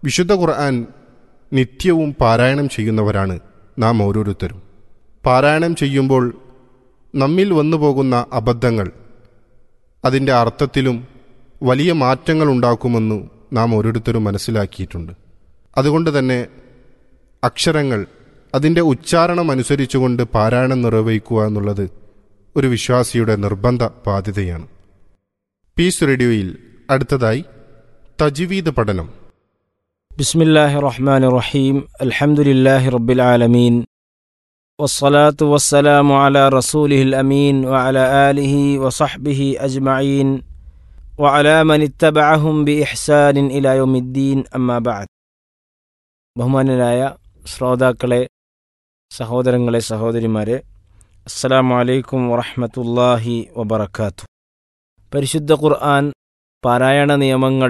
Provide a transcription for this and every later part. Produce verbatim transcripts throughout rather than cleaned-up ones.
വിശുദ്ധ ഖുർആൻ നിത്യവും പാരായണം ചെയ്യുന്നവരാണ് നാം ഓരോരുത്തരും. പാരായണം ചെയ്യുമ്പോൾ നമ്മിൽ വന്നു പോകുന്ന അബദ്ധങ്ങൾ അതിൻ്റെ അർത്ഥത്തിലും വലിയ മാറ്റങ്ങൾ ഉണ്ടാക്കുമെന്ന് നാം ഓരോരുത്തരും മനസ്സിലാക്കിയിട്ടുണ്ട്. അതുകൊണ്ട് തന്നെ അക്ഷരങ്ങൾ അതിൻ്റെ ഉച്ചാരണം അനുസരിച്ചുകൊണ്ട് പാരായണം നിർവഹിക്കുക എന്നുള്ളത് ഒരു വിശ്വാസിയുടെ നിർബന്ധ ബാധ്യതയാണ്. പീസ് റേഡിയോയിൽ അടുത്തതായി തജ്വീദ് പഠനം. ബിസ്മില്ലാഹിർ റഹ്മാനിർ റഹീം. അൽഹംദുലില്ലാഹി റബ്ബിൽ ആലമീൻ വസ്സലാത്തു വസ്സലാമു അലാ റസൂലിഹിൽ അമീൻ വഅലാ ആലിഹി വസഹ്ബിഹി അജ്മഈൻ വഅലാ മൻ ഇത്തബഅഹും ബിഇഹ്സാനിൻ ഇലാ യൗമിദ്ദീൻ. അമ്മാ ബഅദ്. ബഹുമാന്യരായ ശ്രോതാക്കളെ, സഹോദരങ്ങളെ, സഹോദരിമാരെ, അസ്സലാമു അലൈക്കും വറഹ്മത്തുള്ളാഹി വബറകാതുഹു. പരിശുദ്ധ ഖുർആൻ പാരായണ നിയമങ്ങൾ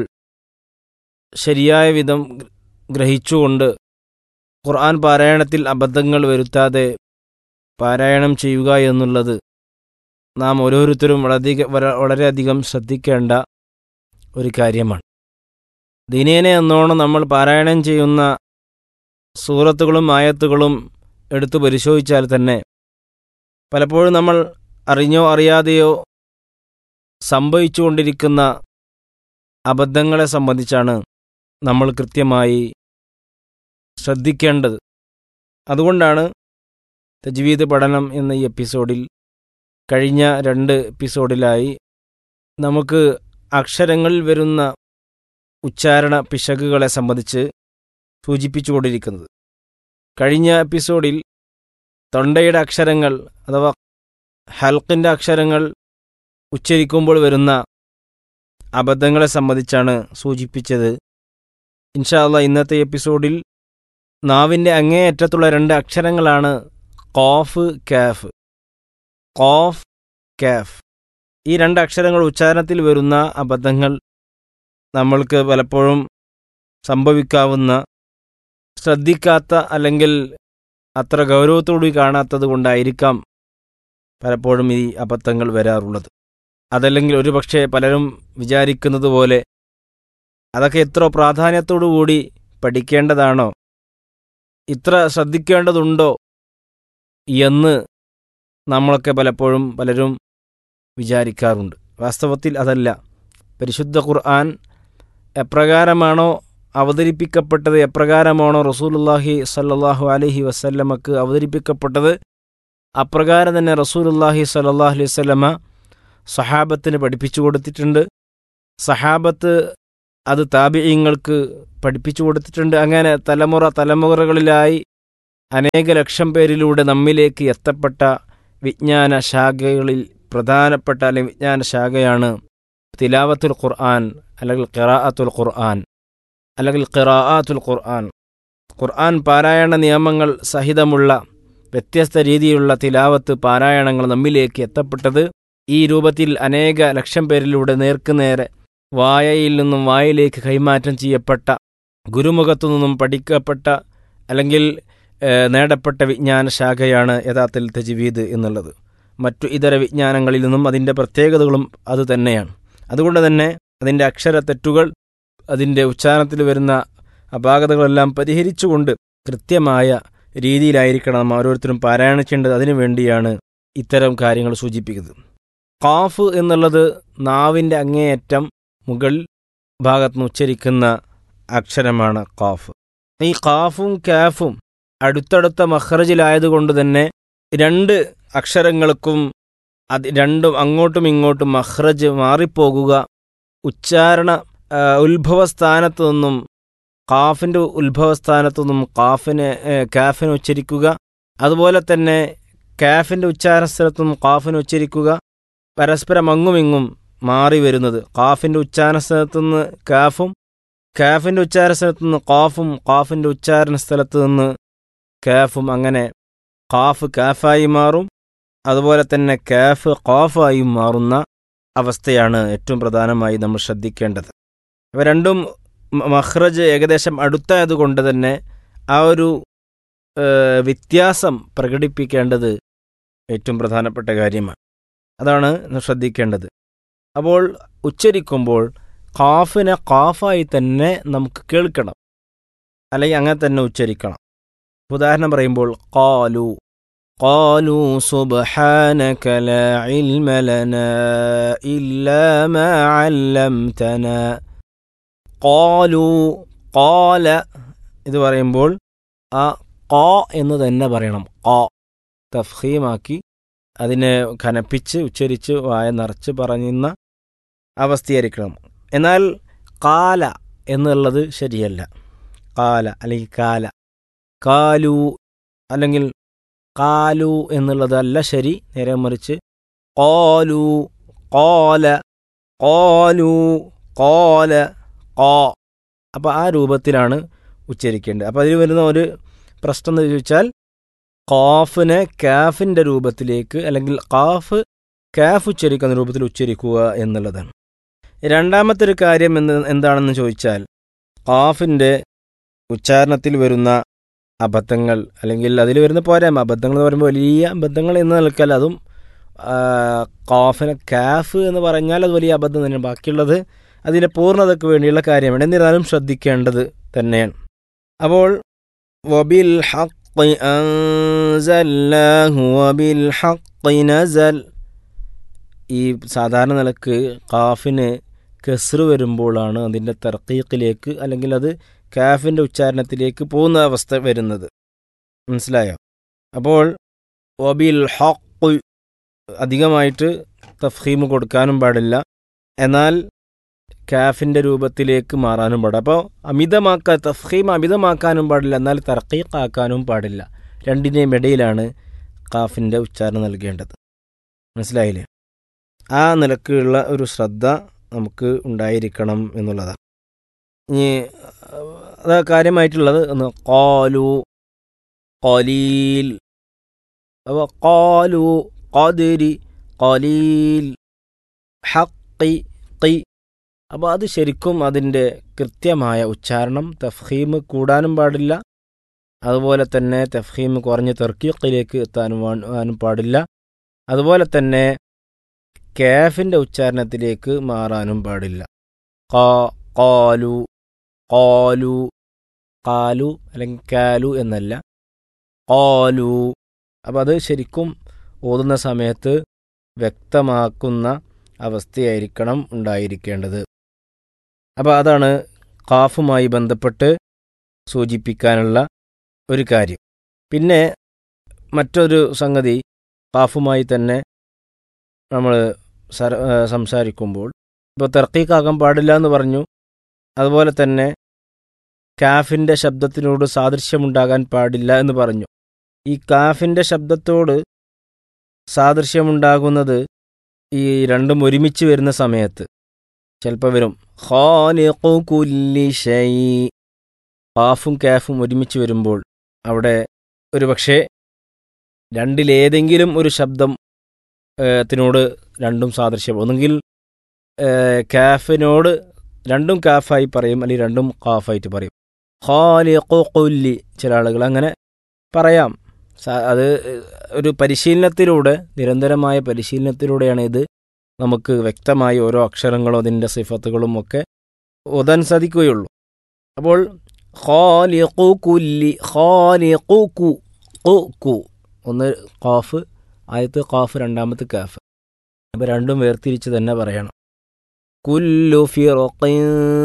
ശരിയായ വിധം ഗ്രഹിച്ചുകൊണ്ട് ഖുർആൻ പാരായണത്തിൽ അബദ്ധങ്ങൾ വരുത്താതെ പാരായണം ചെയ്യുക എന്നുള്ളത് നാം ഓരോരുത്തരും വളരെ വളരെയധികം ശ്രദ്ധിക്കേണ്ട ഒരു കാര്യമാണ്. ദിനേന എന്നോണം നമ്മൾ പാരായണം ചെയ്യുന്ന സൂറത്തുകളും ആയത്തുകളും എടുത്തു പരിശോധിച്ചാൽ തന്നെ പലപ്പോഴും നമ്മൾ അറിഞ്ഞോ അറിയാതെയോ സംഭവിച്ചുകൊണ്ടിരിക്കുന്ന അബദ്ധങ്ങളെ സംബന്ധിച്ചാണ് നമ്മൾ കൃത്യമായി ശ്രദ്ധിക്കേണ്ടത്. അതുകൊണ്ടാണ് തജ്വീദ് പഠനം എന്ന ഈ എപ്പിസോഡിൽ, കഴിഞ്ഞ രണ്ട് എപ്പിസോഡിലായി നമുക്ക് അക്ഷരങ്ങളിൽ വരുന്ന ഉച്ചാരണ പിശകുകളെ സംബന്ധിച്ച് സൂചിപ്പിച്ചുകൊണ്ടിരിക്കുന്നത്. കഴിഞ്ഞ എപ്പിസോഡിൽ തൊണ്ടയുടെ അക്ഷരങ്ങൾ അഥവാ ഹൽക്കിൻ്റെ അക്ഷരങ്ങൾ ഉച്ചരിക്കുമ്പോൾ വരുന്ന അബദ്ധങ്ങളെ സംബന്ധിച്ചാണ് സൂചിപ്പിച്ചത്. ഇൻഷാ അല്ലാഹ് ഇന്നത്തെ എപ്പിസോഡിൽ നാവിൻ്റെ അങ്ങേയറ്റത്തുള്ള രണ്ട് അക്ഷരങ്ങളാണ് ഖാഫ്, കാഫ്. ഖാഫ്, കാഫ്, ഈ രണ്ട് അക്ഷരങ്ങൾ ഉച്ചാരണത്തിൽ വരുന്ന അബദ്ധങ്ങൾ നമ്മൾക്ക് പലപ്പോഴും സംഭവിക്കാവുന്ന, ശ്രദ്ധിക്കാത്ത അല്ലെങ്കിൽ അത്ര ഗൗരവത്തോടുകൂടി കാണാത്തത് കൊണ്ടായിരിക്കാം പലപ്പോഴും ഈ അബദ്ധങ്ങൾ വരാറുള്ളത്. അതല്ലെങ്കിൽ ഒരുപക്ഷെ പലരും വിചാരിക്കുന്നത് പോലെ അതൊക്കെ എത്ര പ്രാധാന്യത്തോടു കൂടി പഠിക്കേണ്ടതാണോ, ഇത്ര ശ്രദ്ധിക്കേണ്ടതുണ്ടോ എന്ന് നമ്മളൊക്കെ പലപ്പോഴും പലരും വിചാരിക്കാറുണ്ട്. വാസ്തവത്തിൽ അതല്ല. പരിശുദ്ധ ഖുർആൻ എപ്രകാരമാണോ അവതരിപ്പിക്കപ്പെട്ടത്, എപ്രകാരമാണോ റസൂലുള്ളാഹി സ്വല്ലല്ലാഹു അലൈഹി വസല്ലമക്ക് അവതരിപ്പിക്കപ്പെട്ടത്, അപ്രകാരം തന്നെ റസൂലുള്ളാഹി സ്വല്ലല്ലാഹു അലൈഹി വസല്ലമ സഹാബത്തിന് പഠിപ്പിച്ചു കൊടുത്തിട്ടുണ്ട്. സഹാബത്ത് അത് താബിഈങ്ങൾക്ക് പഠിപ്പിച്ചു കൊടുത്തിട്ടുണ്ട്. അങ്ങനെ തലമുറ തലമുറകളിലായി അനേക ലക്ഷം പേരിലൂടെ നമ്മിലേക്ക് എത്തപ്പെട്ട വിജ്ഞാന ശാഖകളിൽ പ്രധാനപ്പെട്ട അല്ലെങ്കിൽ വിജ്ഞാന ശാഖയാണ് തിലാവത്തുൽ ഖുർആൻ അല്ലെങ്കിൽ ഖിറാഅത്തുൽ ഖുർആൻ അല്ലെങ്കിൽ ഖിറാഅത്തുൽ ഖുർആൻ. ഖുർആൻ പാരായണ നിയമങ്ങൾ സഹിതമുള്ള വ്യത്യസ്ത രീതിയിലുള്ള തിലാവത്ത് പാരായണങ്ങൾ നമ്മിലേക്ക് എത്തപ്പെട്ടത് ഈ രൂപത്തിൽ അനേക ലക്ഷം പേരിലൂടെ നേർക്കുനേരെ വായയിൽ നിന്നും വായിലേക്ക് കൈമാറ്റം ചെയ്യപ്പെട്ട, ഗുരുമുഖത്തു നിന്നും പഠിക്കപ്പെട്ട അല്ലെങ്കിൽ നേടപ്പെട്ട വിജ്ഞാന ശാഖയാണ് യഥാർത്ഥത്തിൽ തജ്വീദ് എന്നുള്ളത്. മറ്റു ഇതര വിജ്ഞാനങ്ങളിൽ നിന്നും അതിൻ്റെ പ്രത്യേകതകളും അതുതന്നെയാണ്. അതുകൊണ്ട് തന്നെ അതിൻ്റെ അക്ഷരത്തെറ്റുകൾ, അതിൻ്റെ ഉച്ചാരണത്തിൽ വരുന്ന അപാകതകളെല്ലാം പരിഹരിച്ചുകൊണ്ട് കൃത്യമായ രീതിയിലായിരിക്കണം നാം ഓരോരുത്തരും പാരായണം ചെയ്യേണ്ടത്. അതിനു വേണ്ടിയാണ് ഇത്തരം കാര്യങ്ങൾ സൂചിപ്പിക്കുന്നത്. ഖാഫ് എന്നുള്ളത് നാവിൻ്റെ അങ്ങേയറ്റം മുകൾ ഭാഗത്തുനിന്ന് ഉച്ചരിക്കുന്ന അക്ഷരമാണ് ഖാഫ്. ഈ ഖാഫും കാഫും അടുത്തടുത്ത മഖ്റജിലായതുകൊണ്ട് തന്നെ രണ്ട് അക്ഷരങ്ങൾക്കും അത് രണ്ടും അങ്ങോട്ടും ഇങ്ങോട്ടും മഖ്റജ് മാറിപ്പോകുക, ഉച്ചാരണ ഉത്ഭവസ്ഥാനത്തു നിന്നും ഖാഫിൻ്റെ ഉത്ഭവസ്ഥാനത്തു നിന്നും ഖാഫിനെ കാഫിനെ ഉച്ചരിക്കുക, അതുപോലെ തന്നെ കാഫിൻ്റെ ഉച്ചാരണ സ്ഥലത്തു നിന്നും ഖാഫിനെ ഉച്ചരിക്കുക, പരസ്പരം അങ്ങുമിങ്ങും മാറി വരുന്നത്. ഖാഫിൻ്റെ ഉച്ചാരണ സ്ഥലത്തു നിന്ന് കാഫും, കാഫിൻ്റെ ഉച്ചാരണ സ്ഥലത്തു നിന്ന് ഖാഫും, ഖാഫിൻ്റെ ഉച്ചാരണ സ്ഥലത്തു നിന്ന് കാഫും, അങ്ങനെ ഖാഫ് കാഫായി മാറും, അതുപോലെ തന്നെ കാഫ് ഖാഫായും മാറുന്ന അവസ്ഥയാണ് ഏറ്റവും പ്രധാനമായി നമ്മൾ ശ്രദ്ധിക്കേണ്ടത്. ഇവ രണ്ടും മഖ്റജ് ഏകദേശം അടുത്തായതുകൊണ്ട് തന്നെ ആ ഒരു വ്യത്യാസം പ്രകടിപ്പിക്കേണ്ടത് ഏറ്റവും പ്രധാനപ്പെട്ട കാര്യമാണ്. അതാണ് ശ്രദ്ധിക്കേണ്ടത്. അപ്പോൾ ഉച്ചരിക്കുമ്പോൾ ഖാഫിനെ ഖാഫായി തന്നെ നമുക്ക് കേൾക്കണം. അല്ലെങ്കിൽ അങ്ങനെ തന്നെ ഉച്ചരിക്കണം. ഉദാഹരണം പറയുമ്പോൾ ഖാലു ഖാലു സുബ്ഹാനക ലാ ഇൽമ ലനാ ഇല്ലാ മാ അല്ലംതനാ. ഖാലു ഖാല ഇത് പറയുമ്പോൾ ആ ഖ എന്ന് തന്നെ പറയണം. ഖ തഫ്ഖീമാക്കി അതിനെ ഖനപ്പിച്ച് ഉച്ചരിച്ച് വായ നിറച്ച് പറയുന്ന അവസ്ഥയായിരിക്കണം. എന്നാൽ കാല എന്നുള്ളത് ശരിയല്ല. കാല അല്ലെങ്കിൽ കാല, കാലു അല്ലെങ്കിൽ കാലു എന്നുള്ളതല്ല ശരി. നേരെ മറിച്ച് ഖാലു ഖാല ഖാലു ഖാല ഖാ. അപ്പോൾ ആ രൂപത്തിലാണ് ഉച്ചരിക്കേണ്ടത്. അപ്പോൾ അതിൽ വരുന്ന ഒരു പ്രശ്നം എന്ന് ചോദിച്ചാൽ ഖാഫിനെ കാഫിൻ്റെ രൂപത്തിലേക്ക് അല്ലെങ്കിൽ ഖാഫ് കാഫ് ഉച്ചരിക്കുന്ന രൂപത്തിൽ ഉച്ചരിക്കുക എന്നുള്ളതാണ്. രണ്ടാമത്തെ ഒരു കാര്യം എന്ന് എന്താണെന്ന് ചോദിച്ചാൽ ഖാഫിൻ്റെ ഉച്ചാരണത്തിൽ വരുന്ന അബദ്ധങ്ങൾ അല്ലെങ്കിൽ അതിൽ വരുന്ന പോരായ്മ. അബദ്ധങ്ങൾ എന്ന് പറയുമ്പോൾ വലിയ അബദ്ധങ്ങൾ എന്ന് നിൽക്കൽ, അതും ഖാഫിനെ കാഫ് എന്ന് പറഞ്ഞാൽ അത് വലിയ അബദ്ധം തന്നെയാണ്. ബാക്കിയുള്ളത് അതിൻ്റെ പൂർണ്ണതയ്ക്ക് വേണ്ടിയുള്ള കാര്യമാണ്. എന്നിരുന്നാലും ശ്രദ്ധിക്കേണ്ടത് തന്നെയാണ്. അപ്പോൾ വബിൽ ഹഖ് അൻസൽനാഹു വബിൽ ഹഖ് നസൽ, ഈ സാധാരണ നിലക്ക് ഖാഫിന് കസ്റ് വരുമ്പോഴാണ് അതിൻ്റെ തർക്കീഖിലേക്ക് അല്ലെങ്കിൽ അത് കാഫിൻ്റെ ഉച്ചാരണത്തിലേക്ക് പോകുന്ന അവസ്ഥ വരുന്നത്. മനസ്സിലായോ? അപ്പോൾ വബിൽ ഹഖ് അധികമായിട്ട് തഫ്ഖീം കൊടുക്കാനും പാടില്ല, എന്നാൽ കാഫിൻ്റെ രൂപത്തിലേക്ക് മാറാനും പാടില്ല. അപ്പോൾ അമിതമാക്കാൻ തഫ്ഖീം അമിതമാക്കാനും പാടില്ല, എന്നാൽ തർക്കീഖാക്കാനും പാടില്ല. രണ്ടിൻ്റെയും ഇടയിലാണ് ഖാഫിൻ്റെ ഉച്ചാരണം നൽകേണ്ടത്. മനസ്സിലായില്ലേ? ആ നിലക്കുള്ള ഒരു ശ്രദ്ധ നമുക്ക് ഉണ്ടായിരിക്കണം എന്നുള്ളതാണ്. ഇനി അത് കാര്യമായിട്ടുള്ളത് ഒന്ന് ഖാലു ഖലീൽ, അപ്പോൾ ഖാലു ഖദ്രി ഖലീൽ ഹഖി ഖി. അപ്പോൾ അത് ശരിക്കും അതിൻ്റെ കൃത്യമായ ഉച്ചാരണം, തഫ്ഖീം കൂടാനും പാടില്ല, അതുപോലെ തന്നെ തഫ്ഖീം കുറഞ്ഞ് തർക്കീഖിലേക്ക് എത്താനും പാടില്ല, അതുപോലെ തന്നെ കാഫിൻ്റെ ഉച്ചാരണത്തിലേക്ക് മാറാനും പാടില്ല. ഖാ ഖാലു ഖാലു ഖാലു അല്ലെങ്കിൽ കാലു എന്നല്ല, ഖാലു. അപ്പോൾ അത് ശരിക്കും ഓതുന്ന സമയത്ത് വ്യക്തമാക്കുന്ന അവസ്ഥയായിരിക്കണം ഉണ്ടായിരിക്കേണ്ടത്. അപ്പോൾ അതാണ് ഖാഫുമായി ബന്ധപ്പെട്ട് സൂചിപ്പിക്കാനുള്ള ഒരു കാര്യം. പിന്നെ മറ്റൊരു സംഗതി ഖാഫുമായി തന്നെ നമ്മൾ സംസാരിക്കുമ്പോൾ ഇപ്പോൾ തർക്കീഖാകാൻ പാടില്ല എന്ന് പറഞ്ഞു, അതുപോലെ തന്നെ കാഫിൻ്റെ ശബ്ദത്തിനോട് സാദൃശ്യമുണ്ടാകാൻ പാടില്ല എന്ന് പറഞ്ഞു. ഈ കാഫിൻ്റെ ശബ്ദത്തോട് സാദൃശ്യമുണ്ടാകുന്നത് ഈ രണ്ടും ഒരുമിച്ച് വരുന്ന സമയത്ത് ചിലപ്പോൾ വരും. ഖാലിഖു കുല്ലി ഷൈ, ഖാഫും കാഫും ഒരുമിച്ച് വരുമ്പോൾ അവിടെ ഒരു പക്ഷേ രണ്ടിലേതെങ്കിലും ഒരു ശബ്ദം ത്തിനോട് രണ്ടും സാദൃശ്യം, ഒന്നുകിൽ കാഫിനോട് രണ്ടും കാഫായി പറയും, അല്ലെങ്കിൽ രണ്ടും ഖാഫായിട്ട് പറയും. ഖാലിഖു കുല്ലി, ചില ആളുകൾ അങ്ങനെ പറയാം. അത് ഒരു പരിശീലനത്തിലൂടെ, നിരന്തരമായ പരിശീലനത്തിലൂടെയാണ് ഇത് നമുക്ക് വ്യക്തമായി ഓരോ അക്ഷരങ്ങളും അതിൻ്റെ സിഫത്തുകളും ഒക്കെ ഓതാൻ സാധിക്കുകയുള്ളൂ. അപ്പോൾ ഖാലിഖു കുല്ലി, ഖാലിഖു കു കു കു, ഒന്ന് ഖാഫ് ആദ്യത്തെ ഖാഫ്, രണ്ടാമത്തെ കാഫ്. അപ്പോൾ രണ്ടും വേർതിരിച്ച് തന്നെ പറയണം. കുല്ലു ഫിർഖിൻ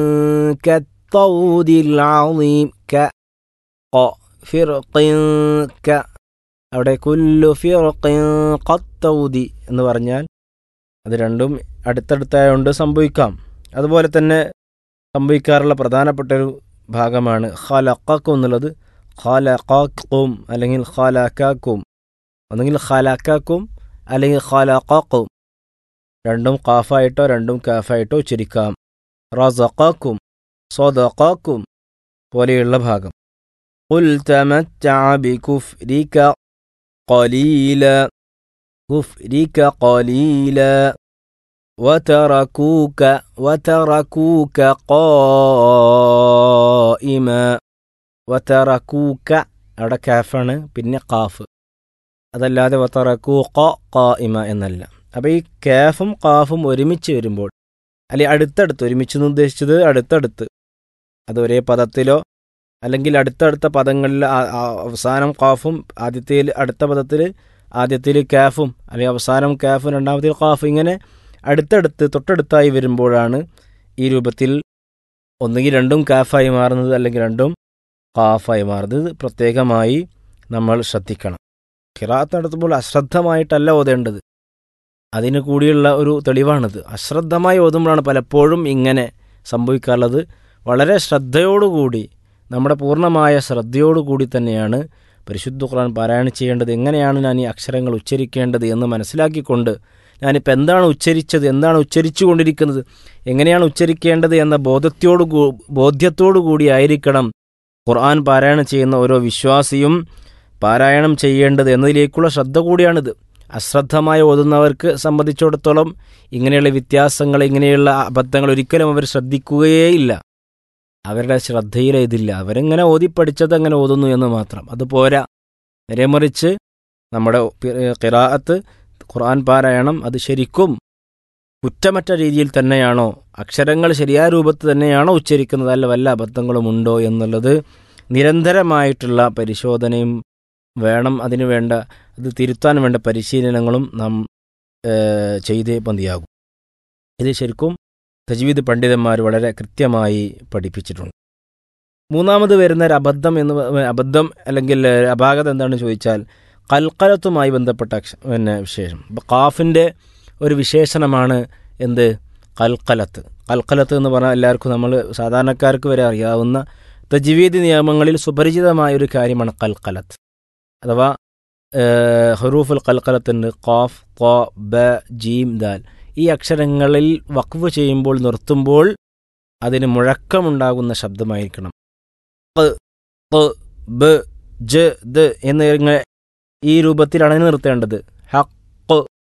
കത്തൗദിൽ അളീം, ക ഖ ഫിർഖിൻ ക, അവിടെ കുല്ലു ഫിർഖിൻ ഖത്തൗദി എന്ന് പറഞ്ഞാൽ അത് രണ്ടും അടുത്തടുത്തായതുകൊണ്ട് സംഭവിക്കാം. അതുപോലെ തന്നെ സംഭവിക്കാറുള്ള പ്രധാനപ്പെട്ടൊരു ഭാഗമാണ് ഖലഖക്കും എന്നുള്ളത്. ഖലഖക്കും അല്ലെങ്കിൽ ഖലഖക്കും, ഒന്നെങ്കിൽ ഖലഖക്കും അല്ലെങ്കിൽ ഖലഖക്കും, രണ്ടും ഖാഫായിട്ടോ രണ്ടും കാഫായിട്ടോ ഉച്ചരിക്കാം. റസഖക്കും സ്വദഖക്കും പോലെയുള്ള ഭാഗം. ഖുൽ തമത്തഅ ബികുഫ്രിക ഖലീല, കുഫ്രിക ഖലീല, വതറകൂക വതറകൂക ഖായിമ, വതറകൂക അവിടെ കാഫാണ്, പിന്നെ ഖാഫ്, അതല്ലാതെ വതറകൂക ഖായിമ എന്നല്ല. അപ്പോൾ ഈ കാഫും ഖാഫും ഒരുമിച്ച് വരുമ്പോൾ, അല്ലെങ്കിൽ അടുത്തടുത്ത്, ഒരുമിച്ച് എന്ന് ഉദ്ദേശിച്ചത് അടുത്തടുത്ത്, അത് ഒരേ പദത്തിലോ അല്ലെങ്കിൽ അടുത്തടുത്ത പദങ്ങളിൽ അവസാനം ഖാഫും ആദ്യത്തിൽ അടുത്ത പദത്തിൽ ആദ്യത്തിൽ കാഫും അല്ലെങ്കിൽ അവസാനം കാഫും രണ്ടാമത്തിൽ ഖാഫ്, ഇങ്ങനെ അടുത്തടുത്ത് തൊട്ടടുത്തായി വരുമ്പോഴാണ് ഈ രൂപത്തിൽ ഒന്നുകിൽ രണ്ടും കാഫായി മാറുന്നത് അല്ലെങ്കിൽ രണ്ടും ഖാഫായി മാറുന്നത്. പ്രത്യേകമായി നമ്മൾ ശ്രദ്ധിക്കണം. ഖിറാഅത്ത് നടത്തുമ്പോൾ അശ്രദ്ധമായിട്ടല്ല ഓതേണ്ടത്. അതിന് കൂടിയുള്ള ഒരു തെളിവാണിത്. അശ്രദ്ധമായി ഓതുമ്പോഴാണ് പലപ്പോഴും ഇങ്ങനെ സംഭവിക്കാറുള്ളത്. വളരെ ശ്രദ്ധയോടുകൂടി, നമ്മുടെ പൂർണ്ണമായ ശ്രദ്ധയോടുകൂടി തന്നെയാണ് പരിശുദ്ധ ഖുർആൻ പാരായണം ചെയ്യേണ്ടത്. എങ്ങനെയാണ് ഞാൻ ഈ അക്ഷരങ്ങൾ ഉച്ചരിക്കേണ്ടത് എന്ന് മനസ്സിലാക്കിക്കൊണ്ട്, ഞാനിപ്പോൾ എന്താണ് ഉച്ചരിച്ചത്, എന്താണ് ഉച്ചരിച്ചു കൊണ്ടിരിക്കുന്നത്, എങ്ങനെയാണ് ഉച്ചരിക്കേണ്ടത് എന്ന ബോധത്തോടു ബോധ്യത്തോടു കൂടി ആയിരിക്കണം ഖുർആൻ പാരായണം ചെയ്യുന്ന ഓരോ വിശ്വാസിയും പാരായണം ചെയ്യേണ്ടത് എന്നതിലേക്കുള്ള ശ്രദ്ധ കൂടിയാണിത്. അശ്രദ്ധമായി ഓതുന്നവർക്ക് സംബന്ധിച്ചിടത്തോളം ഇങ്ങനെയുള്ള വ്യത്യാസങ്ങൾ, ഇങ്ങനെയുള്ള അബദ്ധങ്ങൾ ഒരിക്കലും അവർ ശ്രദ്ധിക്കുകയേയില്ല. അവരുടെ ശ്രദ്ധയിൽ ഇതില്ല. അവരെങ്ങനെ ഓതി പഠിച്ചത് അങ്ങനെ ഓതുന്നു എന്ന് മാത്രം. അതുപോരാ. നേരെമറിച്ച് നമ്മുടെ ഖിറാഅത്ത്, ഖുർആൻ പാരായണം അത് ശരിക്കും കുറ്റമറ്റ രീതിയിൽ തന്നെയാണോ, അക്ഷരങ്ങൾ ശരിയായ രൂപത്തിൽ തന്നെയാണോ ഉച്ചരിക്കുന്നത്, അല്ല വല്ല അബദ്ധങ്ങളും ഉണ്ടോ എന്നുള്ളത് നിരന്തരമായിട്ടുള്ള പരിശോധനയും വേണം. അതിനു വേണ്ട, അത് തിരുത്താൻ വേണ്ട പരിശീലനങ്ങളും നാം ചെയ്തേ മതിയാകും. ഇത് ശരിക്കും തജ്വീദ് പണ്ഡിതന്മാർ വളരെ കൃത്യമായി പഠിപ്പിച്ചിട്ടുണ്ട്. മൂന്നാമത് വരുന്ന ഒരു അബദ്ധം എന്ന് അബദ്ധം അല്ലെങ്കിൽ അപാകത എന്താണെന്ന് ചോദിച്ചാൽ ഖൽഖലത്തുമായി ബന്ധപ്പെട്ട പിന്നെ വിശേഷം. ഖാഫിൻ്റെ ഒരു വിശേഷണമാണ് എന്ത്? ഖൽഖലത്ത്. ഖൽഖലത്ത് എന്ന് പറഞ്ഞാൽ എല്ലാവർക്കും, നമ്മൾ സാധാരണക്കാർക്ക് വരെ അറിയാവുന്ന തജ്വീദ് നിയമങ്ങളിൽ സുപരിചിതമായ ഒരു കാര്യമാണ് ഖൽഖലത്ത്. അഥവാ ഹുറൂഫുൽ ഖൽഖലത്തുണ്ട്. ഖാഫ്, ഖ, ബ, ജീം, ദാൽ. ഈ അക്ഷരങ്ങളിൽ വഖഫ് ചെയ്യുമ്പോൾ, നിർത്തുമ്പോൾ അതിന് മുഴക്കമുണ്ടാകുന്ന ശബ്ദമായിരിക്കണം. ഖ, ഖ, ബ, ജ, ദ എന്നിങ്ങനെ ഈ രൂപത്തിലാണ് നിർത്തേണ്ടത്. ഹഖ്,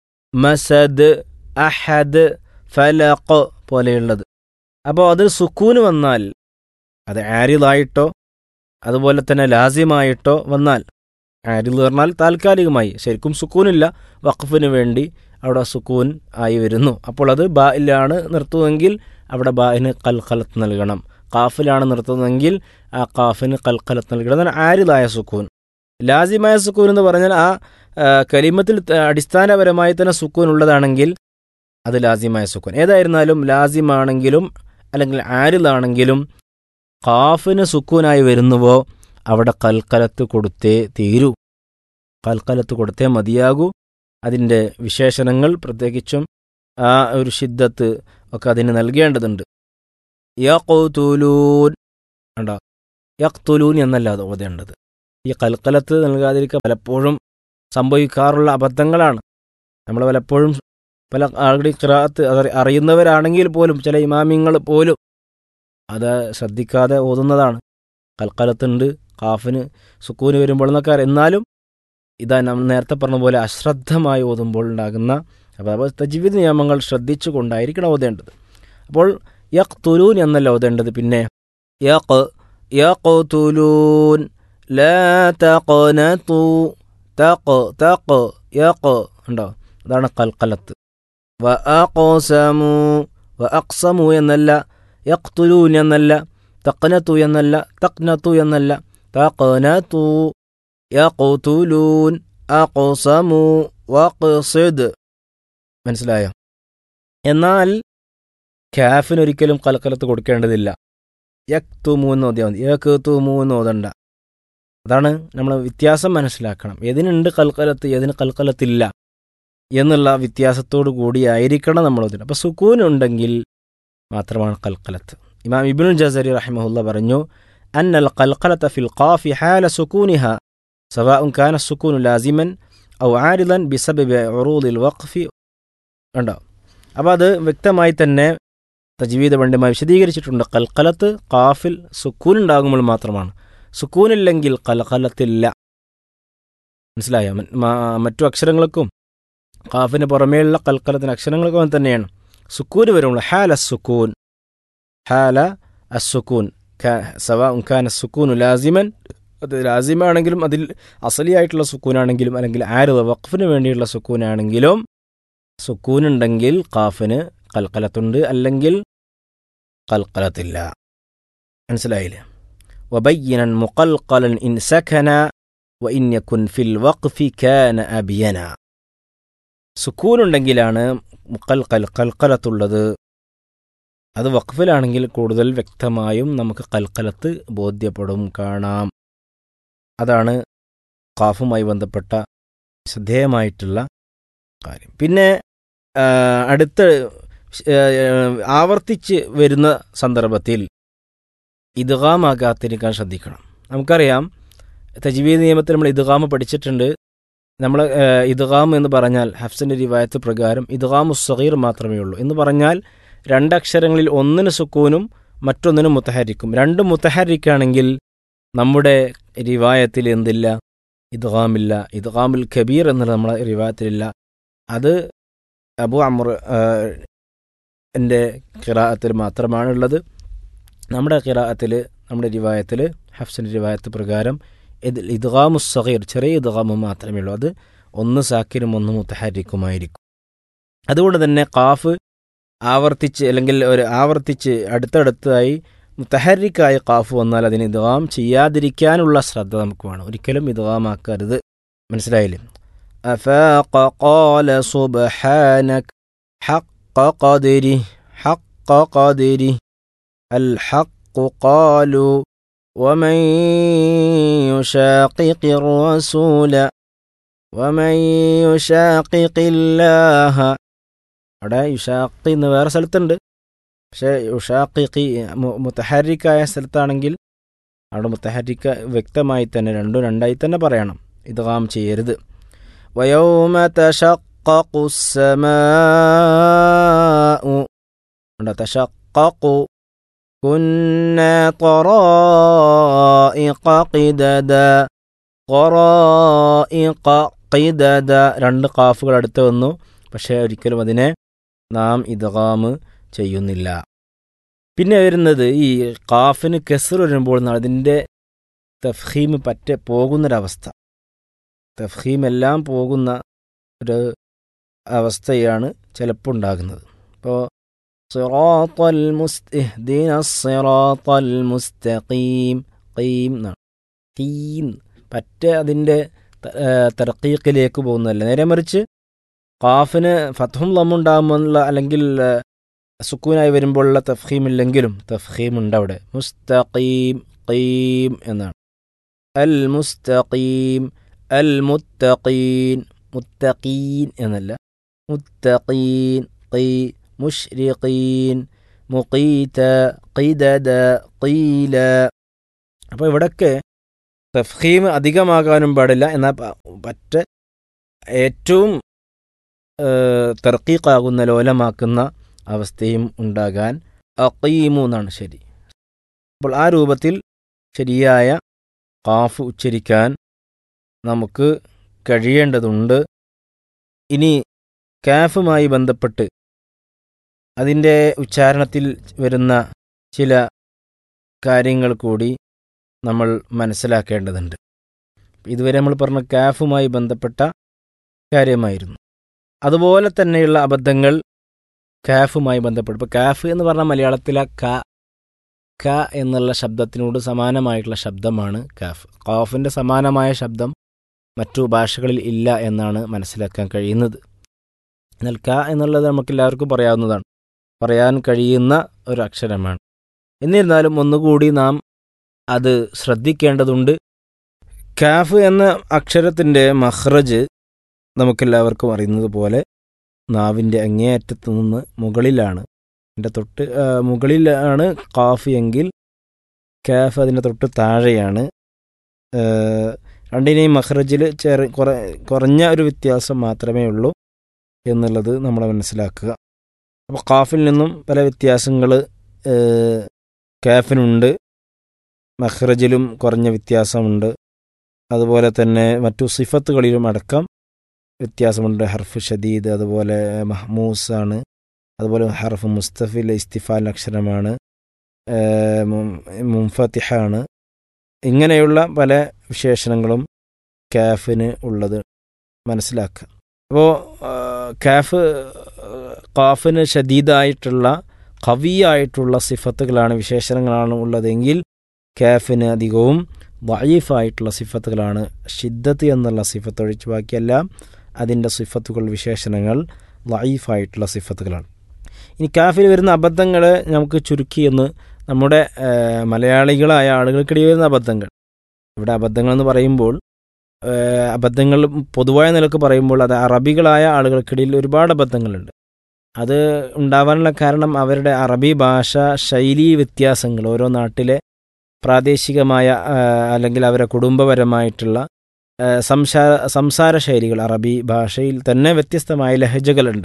മസദ്, അഹദ്, ഫലഖ് പോലെയുള്ളത്. അപ്പോൾ അത് സുക്കൂന് വന്നാൽ, അത് ആരിദായിട്ടോ അതുപോലെ തന്നെ ലാസിമായിട്ടോ വന്നാൽ, ആരിദ് പറഞ്ഞാൽ താൽക്കാലികമായി, ശരിക്കും സുക്കൂനില്ല, വഖഫിന് വേണ്ടി അവിടെ സുക്കൂൻ ആയി വരുന്നു. അപ്പോൾ അത് ബായിലാണ് നിർത്തുന്നതെങ്കിൽ അവിടെ ബായിന് ഖൽഖലത്ത് നൽകണം. ഖാഫിലാണ് നിർത്തുന്നതെങ്കിൽ ആ ഖാഫിന് ഖൽഖലത്ത് നൽകണം. അതാണ് ആരിദായ സുക്കൂൻ. ലാസിമായ സുക്കൂൻ എന്ന് പറഞ്ഞാൽ ആ കലിമത്തിൽ അടിസ്ഥാനപരമായി തന്നെ സുക്കൂൻ ഉള്ളതാണെങ്കിൽ അത് ലാസിമായ സുക്കൂൻ. ഏതായിരുന്നാലും ലാസിമാണെങ്കിലും അല്ലെങ്കിൽ ആരിദാണെങ്കിലും ഖാഫിന് സുക്കൂനായി വരുന്നുവോ അവിടെ ഖൽഖലത്ത് കൊടുത്തേ തീരൂ, ഖൽഖലത്ത് കൊടുത്തേ മതിയാകൂ. അതിൻ്റെ വിശേഷണങ്ങൾ പ്രത്യേകിച്ചും ആ ഒരു ഷിദ്ദത്ത് ഒക്കെ അതിന് നൽകേണ്ടതുണ്ട്. യഖ്തുലൂൻ ഉണ്ടോ? യഖ്തുലൂൻ എന്നല്ല അത് ഓതേണ്ടത്. ഈ ഖൽഖലത്ത് നൽകാതിരിക്കുക പലപ്പോഴും സംഭവിക്കാറുള്ള അബദ്ധങ്ങളാണ്. നമ്മൾ പലപ്പോഴും പല ആളുകളുടെ ഖിറാഅത്ത് അറിയുന്നവരാണെങ്കിൽ പോലും, ചില ഇമാമിങ്ങൾ പോലും അത് ശ്രദ്ധിക്കാതെ ഓതുന്നതാണ്. ഖൽഖലത്തുണ്ട്, ഖാഫിന് സുക്കൂന് വരുമ്പോൾ എന്നൊക്കെ. എന്നാലും ഇതാ നമ്മൾ നേരത്തെ പറഞ്ഞ പോലെ അശ്രദ്ധമായി ഓതുമ്പോൾ ഉണ്ടാകുന്ന അപ്പോൾ തജ്വീദ് നിയമങ്ങൾ ശ്രദ്ധിച്ചു കൊണ്ടായിരിക്കണം ഓതേണ്ടത്. അപ്പോൾ യഖ്തുലൂൻ എന്നല്ല ഓതേണ്ടത്. പിന്നെ യഖ് യഖ്തുലൂൻ ലാ തഖ്നതു, തഖ് തഖ് യഖ് ഉണ്ടോ? അതാണ് ഖൽഖലത്ത്. വ അഖ്സമു, വ അഖ്സമു എന്നല്ല, യഖ്തുലൂൻ എന്നല്ല, തഖ്നതു എന്നല്ല, തഖ്നതു എന്നല്ല, തഖ്നതു, യഖ്തുലൂൻ, അഖ്സമു, വഖ്സിദ്. മനസ്സിലായോ? എന്നാൽ കാഫിനൊരിക്കലും ഖൽഖലത്ത് കൊടുക്കേണ്ടതില്ല. യക്തുമു എന്ന് ഓതിയാൽ മതി, യക്തുമു എന്ന് ഓതണ്ട. അതാണ് നമ്മൾ വ്യത്യാസം മനസ്സിലാക്കണം. ഏതിനുണ്ട് ഖൽഖലത്ത്, ഏതിന് ഖൽഖലത്തില്ല എന്നുള്ള വ്യത്യാസത്തോടു കൂടിയായിരിക്കണം നമ്മൾ ഓതുന്നത്. അപ്പോൾ സുക്കൂൻ ഉണ്ടെങ്കിൽ മാത്രമാണ് ഖൽഖലത്ത്. ഇമാം ഇബ്നുൽ ജസരി റഹിമഹുല്ല പറഞ്ഞു, അന്നൽ ഖൽഖലത ഫിൽ ഖാഫി ഹാല സുകൂനിഹ സവാഉൻ കാന സുകൂനു ലാസിമൻ ഔ ആരിദൻ ബിസബബി ഉറൂദിൽ വഖഫി. ഉണ്ടോ? അപ്പോൾ അത് വ്യക്തമായി തന്നെ തജ്വീദ് പണ്ഡിതന്മാർ വിശദീകരിച്ചിട്ടുണ്ട്. ഖൽഖലത്ത് ഖാഫിൽ സുക്കൂൻ ഉണ്ടാകുമ്പോൾ മാത്രമാണ്. സുക്കൂനില്ലെങ്കിൽ ഖൽഖലത്തില്ല. മനസ്സിലായോ? മറ്റു അക്ഷരങ്ങൾക്കും ഖാഫിന് പുറമേയുള്ള ഖൽഖലത്തിന് അക്ഷരങ്ങൾക്കും തന്നെയാണ് സുക്കൂന് വരുമ്പോൾ. ഹാല സുക്കൂൻ, ഹാല അസുക്കൂൻ സവാഉൻ കാന സുക്കൂനു ലാസിമൻ, അത് ലാസിമാണെങ്കിലും അതിൽ അസലിയായിട്ടുള്ള സുക്കൂനാണെങ്കിലും അല്ലെങ്കിൽ ആരിദ് വഖഫിന് വേണ്ടിയുള്ള സുക്കൂനാണെങ്കിലും സുക്കൂനുണ്ടെങ്കിൽ ഖാഫിന് ഖൽഖലത്തുണ്ട്, അല്ലെങ്കിൽ ഖൽഖലത്തില്ല. മനസ്സിലായില്ലേ? وبينا مقلقلا إن سكنا وإن يكن في الوقف كان أبينا. സുക്കൂൻ ഉണ്ടെങ്കിലാണ് മുഖൽഖൽ ഖൽഖലത്തുള്ളത്. അത് വഖഫിലാണെങ്കിൽ കൂടുതൽ വ്യക്തമായും നമുക്ക് ഖൽഖലത്ത് ബോധ്യപ്പെടും, കാണാം. അതാണ് ഖാഫുമായി ബന്ധപ്പെട്ട ശ്രദ്ധേയമായിട്ടുള്ള കാര്യം. പിന്നെ അടുത്ത ആവർത്തിച്ച് വരുന്ന സന്ദർഭത്തിൽ ഇദ്ഗാമാകാത്തിരിക്കാൻ ശ്രദ്ധിക്കണം. നമുക്കറിയാം തജ്വീദ് നിയമത്തിൽ നമ്മൾ ഇദ്ഗാം പഠിച്ചിട്ടുണ്ട്. നമ്മൾ ഇദ്ഗാം എന്ന് പറഞ്ഞാൽ ഹഫ്സിൻ്റെ റിവായത്ത് പ്രകാരം ഇദ്ഗാമു സഗീർ മാത്രമേ ഉള്ളൂ എന്ന് പറഞ്ഞാൽ രണ്ടക്ഷരങ്ങളിൽ ഒന്നിന് സുക്കൂനും മറ്റൊന്നിനും മുത്തഹരിക്കും. രണ്ട് മുത്തഹരിക്കാണെങ്കിൽ നമ്മുടെ റിവായത്തിൽ എന്തില്ല? ഇദ്ഗാമില്ല. ഇദ്ഗാമുൽ കബീർ എന്നുള്ളത് നമ്മളെ റിവായത്തിലില്ല. അത് അബു അമർ എൻ്റെ ഖിറാഅത്തിൽ മാത്രമാണുള്ളത്. നമ്മുടെ ഖിറാഅത്തിൽ, നമ്മുടെ റിവായത്തിൽ, ഹഫ്സിൻ്റെ റിവായത്ത് പ്രകാരം ഇതിൽ ഇദ്ഗാമു സഗീർ, ചെറിയ ഇദ്ഗാമു മാത്രമേ ഉള്ളൂ. അത് ഒന്ന് സാക്കിനും ഒന്ന് മുത്തഹരിക്കുമായിരിക്കും. അതുകൊണ്ട് തന്നെ ഖാഫ് ആവർത്തിച്ച് അല്ലെങ്കിൽ ഒരു ആവർത്തിച്ച് അടുത്തടുത്തായി മുത്തഹരിക്കായി ഖാഫ് വന്നാൽ അതിന് ഇദ്ഗാം ചെയ്യാതിരിക്കാനുള്ള ശ്രദ്ധ നമുക്ക് വേണം. ഒരിക്കലും ഇദ്ഗാമാക്കരുത്. മനസ്സിലായില്ലേ? അഫാഖ ഖാല സുബ്ഹാനക ഹഖ്ഖ ഖദ്രി ഹഖ്ഖ ഖദ്രി അൽ ഹഖ് ഖാലു വമൻ യുശാഖിഖിർ റസൂല വമൻ യുശാഖിഖില്ലാഹ. അവിടെ യുഷാഖി എന്ന് വേറെ സ്ഥലത്തുണ്ട്. പക്ഷേ യുഷാഖിഖി മുത്തഹരിക്കായ സ്ഥലത്താണെങ്കിൽ അവിടെ മുത്തഹരിക്ക വ്യക്തമായി തന്നെ രണ്ടും രണ്ടായി തന്നെ പറയണം. ഇദ്ഗാം ചെയ്യരുത്. വയൗമ തശഖഖു സ്സമാഉ തശഖഖു കുന്നാ ഖറായിഖ ഖിദദ ഖറായിഖ ഖിദദ. രണ്ട് ഖാഫുകൾ അടുത്ത് വന്നു. പക്ഷേ ഒരിക്കലും അതിനെ നാം ഇദ്ഗാം ചെയ്യുന്നില്ല. പിന്നെ വരുന്നത് ഈ ഖാഫിന് കസ്ർ വരുമ്പോൾ അതിൻ്റെ തഫ്ഖീം പറ്റെ പോകുന്നൊരവസ്ഥ, തഫ്ഖീം എല്ലാം പോകുന്ന ഒരു അവസ്ഥയാണ് ചിലപ്പോൾ ഉണ്ടാകുന്നത്. ഇപ്പോൾ സിറാത്തൽ മുസ്തഖീം സിറാത്തൽ മുസ്തഖീം ഖീം എന്നാണ്. ഖീം പറ്റെ അതിൻ്റെ തർക്കീഖിലേക്ക് പോകുന്നതല്ല. നേരെ മറിച്ച് ഖാഫിന് ഫത്ഹും ലമ്മുണ്ടാകുമ്പോൾ അല്ലെങ്കിൽ സുക്കൂനായി വരുമ്പോഴുള്ള തഫ്ഖീം ഇല്ലെങ്കിലും തഫ്ഖീം ഉണ്ട് അവിടെ. മുസ്തഖീം ഖീം എന്നാണ്. അൽ മുസ്തഖീം അൽ മുത്തഖീൻ മുത്തഖീൻ എന്നല്ല, മുത്തഖീൻ ഖീ മുശ്രിഖീൻ മുഖീത ഖിദദ ഖീല. അപ്പോൾ ഇവിടൊക്കെ തഫ്ഖീം അധികമാകാനും പാടില്ല. എന്നാൽ പറ്റ ഏറ്റവും തർക്കീഖാകുന്ന ലോലമാക്കുന്ന അവസ്ഥയും ഉണ്ടാകാൻ അഖീമു എന്നാണ് ശരി. അപ്പോൾ ആ രൂപത്തിൽ ശരിയായ ഖാഫ് ഉച്ചരിക്കാൻ നമുക്ക് കഴിയേണ്ടതുണ്ട്. ഇനി കാഫുമായി ബന്ധപ്പെട്ട് അതിൻ്റെ ഉച്ചാരണത്തിൽ വരുന്ന ചില കാര്യങ്ങൾ കൂടി നമ്മൾ മനസ്സിലാക്കേണ്ടതുണ്ട്. ഇതുവരെ നമ്മൾ പറഞ്ഞ കാഫുമായി ബന്ധപ്പെട്ട കാര്യമായിരുന്നു. അതുപോലെ തന്നെയുള്ള അബദ്ധങ്ങൾ കാഫുമായി ബന്ധപ്പെട്ട്. ഇപ്പോൾ കാഫ് എന്ന് പറഞ്ഞാൽ മലയാളത്തിലെ ക ക എന്നുള്ള ശബ്ദത്തിനോട് സമാനമായിട്ടുള്ള ശബ്ദമാണ് കാഫ്. ഖാഫിൻ്റെ സമാനമായ ശബ്ദം മറ്റു ഭാഷകളിൽ ഇല്ല എന്നാണ് മനസ്സിലാക്കാൻ കഴിയുന്നത്. എന്നാൽ ക എന്നുള്ളത് നമുക്കെല്ലാവർക്കും പറയാവുന്നതാണ്, പറയാൻ കഴിയുന്ന ഒരു അക്ഷരമാണ്. എന്നിരുന്നാലും ഒന്നുകൂടി നാം അത് ശ്രദ്ധിക്കേണ്ടതുണ്ട്. കാഫ് എന്ന അക്ഷരത്തിൻ്റെ മഖ്റജ് നമുക്കെല്ലാവർക്കും അറിയുന്നത് പോലെ നാവിൻ്റെ അങ്ങേയറ്റത്ത് നിന്ന് മുകളിലാണ്. അതിൻ്റെ തൊട്ട് മുകളിലാണ് ഖാഫ് എങ്കിൽ കാഫ് അതിൻ്റെ തൊട്ട് താഴെയാണ്. രണ്ടിനെയും മഖ്റജിൽ ചെറു കുറഞ്ഞ ഒരു വ്യത്യാസം മാത്രമേ ഉള്ളൂ എന്നുള്ളത് നമ്മൾ മനസ്സിലാക്കുക. അപ്പോൾ ഖാഫിൽ നിന്നും പല വ്യത്യാസങ്ങൾ കാഫിനുണ്ട്. മഖ്റജിലും കുറഞ്ഞ വ്യത്യാസമുണ്ട്. അതുപോലെ തന്നെ മറ്റു സിഫത്തുകളിലും അടക്കം വ്യത്യാസമുണ്ട്. ഹർഫ് ഷദീദ്, അതുപോലെ മഹ്മൂസാണ്, അതുപോലെ ഹർഫ് മുസ്തഫിൽ ഇസ്തിഫാൽ അക്ഷരമാണ്, മുൻഫത്തിഹാണ്. ഇങ്ങനെയുള്ള പല വിശേഷണങ്ങളും കാഫിന് ഉള്ളത് മനസ്സിലാക്കുക. അപ്പോൾ കാഫ് ഖാഫിന് ഷദീദായിട്ടുള്ള ഖവിയായിട്ടുള്ള സിഫത്തുകളാണ്, വിശേഷണങ്ങളാണ് ഉള്ളതെങ്കിൽ കാഫിന് അധികവും ദഈഫായിട്ടുള്ള സിഫത്തുകളാണ്. ഷിദ്ദത്ത് എന്നുള്ള സിഫത്ത് ഒഴിച്ച് ബാക്കിയെല്ലാം അതിൻ്റെ സിഫത്തുകൾ വിശേഷണങ്ങൾ ദഈഫായിട്ടുള്ള സിഫത്തുകളാണ്. ഇനി കാഫിൽ വരുന്ന അബദ്ധങ്ങൾ നമുക്ക് ചുരുക്കി എന്ന് നമ്മുടെ മലയാളികളായ ആളുകൾക്കിടയിൽ വരുന്ന അബദ്ധങ്ങൾ. ഇവിടെ അബദ്ധങ്ങൾ എന്ന് പറയുമ്പോൾ അബദ്ധങ്ങൾ പൊതുവായ നിലക്ക് പറയുമ്പോൾ അത് അറബികളായ ആളുകൾക്കിടയിൽ ഒരുപാട് അബദ്ധങ്ങളുണ്ട്. അത് ഉണ്ടാവാനുള്ള കാരണം അവരുടെ അറബി ഭാഷ ശൈലി വ്യത്യാസങ്ങൾ, ഓരോ നാട്ടിലെ പ്രാദേശികമായ അല്ലെങ്കിൽ അവരുടെ കുടുംബപരമായിട്ടുള്ള സംസാര സംസാര ശൈലികൾ, അറബി ഭാഷയിൽ തന്നെ വ്യത്യസ്തമായ ലഹജകളുണ്ട്.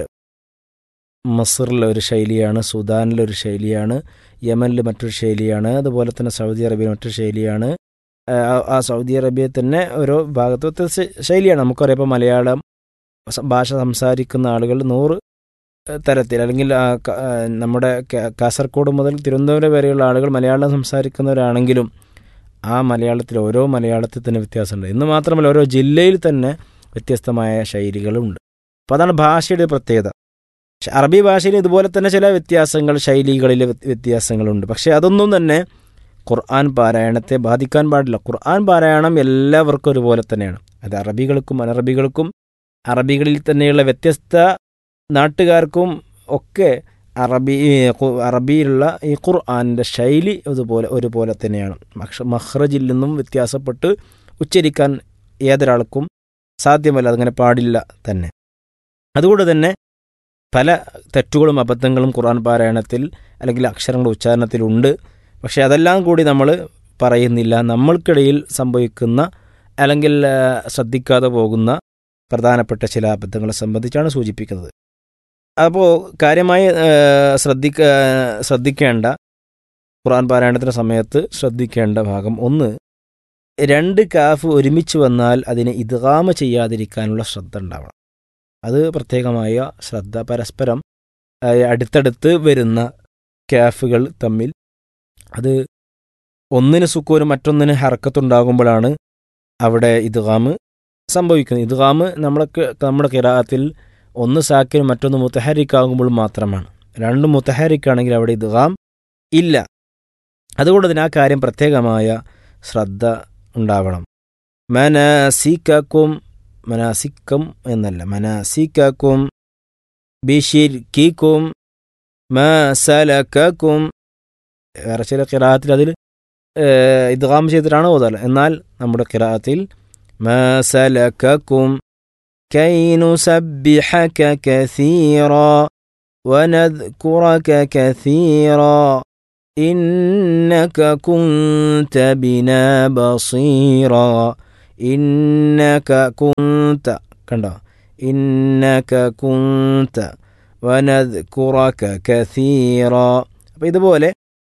മസറിൽ ഒരു ശൈലിയാണ്, സുഡാനിലൊരു ശൈലിയാണ്, യമനിൽ മറ്റൊരു ശൈലിയാണ്, അതുപോലെ തന്നെ സൗദി അറേബ്യയിൽ മറ്റൊരു ശൈലിയാണ്. ആ സൗദി അറേബ്യയിൽ തന്നെ ഓരോ ഭാഗത്ത് വ്യത്യസ്ത ശൈലിയാണ്. നമുക്കറിയാം ഇപ്പോൾ മലയാളം ഭാഷ സംസാരിക്കുന്ന ആളുകൾ നൂറ് തരത്തിൽ, അല്ലെങ്കിൽ നമ്മുടെ കാസർഗോഡ് മുതൽ തിരുവനന്തപുരം വരെയുള്ള ആളുകൾ മലയാളം സംസാരിക്കുന്നവരാണെങ്കിലും ആ മലയാളത്തിൽ ഓരോ മലയാളത്തിൽ തന്നെ വ്യത്യാസമുണ്ട്. എന്ന് മാത്രമല്ല ഓരോ ജില്ലയിൽ തന്നെ വ്യത്യസ്തമായ ശൈലികളുണ്ട്. അപ്പോൾ അതാണ് ഭാഷയുടെ പ്രത്യേകത. അറബി ഭാഷയിൽ ഇതുപോലെ തന്നെ ചില വ്യത്യാസങ്ങൾ, ശൈലികളിൽ വ്യത്യാസങ്ങളുണ്ട്. പക്ഷേ അതൊന്നും തന്നെ ഖുർആൻ പാരായണത്തെ ബാധിക്കാൻ പാടില്ല. ഖുർആൻ പാരായണം എല്ലാവർക്കും ഒരുപോലെ തന്നെയാണ്. അത് അറബികൾക്കും അനറബികൾക്കും അറബികളിൽ തന്നെയുള്ള വ്യത്യസ്ത നാട്ടുകാർക്കും ഒക്കെ അറബി അറബിയിലുള്ള ഈ ഖുർആൻ്റെ ശൈലി അതുപോലെ ഒരുപോലെ തന്നെയാണ്. മഖ്റജിൽ നിന്നും വ്യത്യാസപ്പെട്ട് ഉച്ചരിക്കാൻ ഏതൊരാൾക്കും സാധ്യമല്ല, അതങ്ങനെ പാടില്ല തന്നെ. അതുകൊണ്ട് തന്നെ പല തെറ്റുകളും അബദ്ധങ്ങളും ഖുർആൻ പാരായണത്തിൽ അല്ലെങ്കിൽ അക്ഷരങ്ങളുടെ ഉച്ചാരണത്തിലുണ്ട്. പക്ഷേ അതെല്ലാം കൂടി നമ്മൾ പറയുന്നില്ല. നമ്മൾക്കിടയിൽ സംഭവിക്കുന്ന അല്ലെങ്കിൽ ശ്രദ്ധിക്കാതെ പോകുന്ന പ്രധാനപ്പെട്ട ചില അബദ്ധങ്ങളെ സംബന്ധിച്ചാണ് സൂചിപ്പിക്കുന്നത്. അപ്പോൾ കാര്യമായി ശ്രദ്ധിക്ക ശ്രദ്ധിക്കേണ്ട ഖുർആൻ പാരായണത്തിൻ്റെ സമയത്ത് ശ്രദ്ധിക്കേണ്ട ഭാഗം ഒന്ന്, രണ്ട് കാഫ് ഒരുമിച്ച് വന്നാൽ അതിനെ ഇദ്ഗാമ ചെയ്യാതിരിക്കാനുള്ള ശ്രദ്ധ ഉണ്ടാവണം. അത് പ്രത്യേകമായ ശ്രദ്ധ. പരസ്പരം അടുത്തടുത്ത് വരുന്ന കാഫുകൾ തമ്മിൽ അത് ഒന്നിന് സുക്കൂനും മറ്റൊന്നിന് ഹർക്കത്തുണ്ടാകുമ്പോഴാണ് അവിടെ ഇദ്ഗാമ് സംഭവിക്കുന്നത്. ഇദ്ഗാമ് നമ്മളൊക്കെ നമ്മുടെ ഖിറാഅത്തിൽ ഒന്ന് സാക്കിനും മറ്റൊന്ന് മുത്തഹരിക്കാകുമ്പോൾ മാത്രമാണ്. രണ്ടും മുത്തഹരിക്കാണെങ്കിൽ അവിടെ ഇദ്ഗാം ഇല്ല. അതുകൊണ്ട് തന്നെ ആ കാര്യം പ്രത്യേകമായ ശ്രദ്ധ ഉണ്ടാവണം. മനാസിക്കും, മനാസിക്കും എന്നല്ല, മനാസിക്കും ബിശിർകിക്കും മസലക്കും. വേറെ ചില ഖിറാഅത്തിൽ അതിൽ ഇദ്ഗാം ചെയ്തിട്ടാണ് ഓതാല്. എന്നാൽ നമ്മുടെ ഖിറാഅത്തിൽ മസലക്കും كي نسبحك كثيرا ونذكرك كثيرا إنك كنت بنا بصيرا إنك كنت كندا إنك كنت ونذكرك كثيرا. അപ്പോൾ ഇതുപോലെ